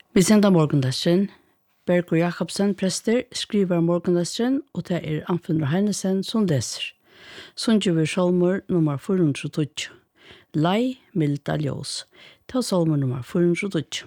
Vi sender morgendagsren. Bergur Jakobsen, prester, skriver morgendagsren, og det Anfinnur Heinesen som leser. Sundjuver Solmur nummer 412. Lei milda ljós. Det Solmur nummer 412.